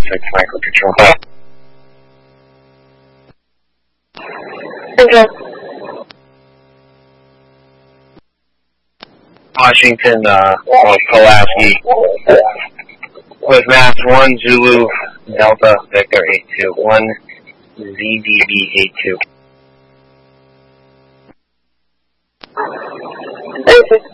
6 Micro Control. Okay. Washington, Pulaski, with Mass 1 Zulu Delta Victor 821 ZDB 82. Okay.